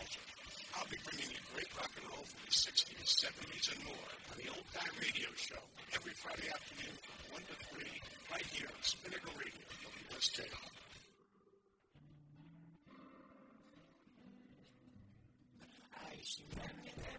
nostalgia. I'll be bringing you great rock and roll from the 60s, 70s, and more on the Old Time Radio Show every Friday afternoon from 1 to 3 right here on Spinnaker Radio, WSJR. I see